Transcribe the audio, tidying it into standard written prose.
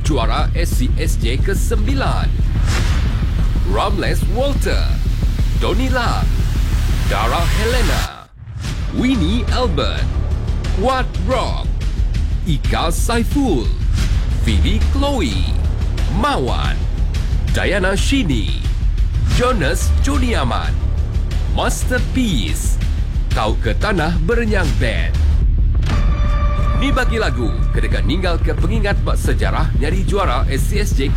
juara SCSJ ke-9. Ramles Walter, Donny Lam, Dara Helena, Winnie Albert, Wat Rock, Ika Saiful, Phoebe Chloe, Mawan, Diana Shini, Jonas Joni Ahmad, Masterpiece, Kau ke Tanah Berenyang Band. Ni bagi lagu kedekat ninggal ke pengingat bak sejarah nyari juara SCSJ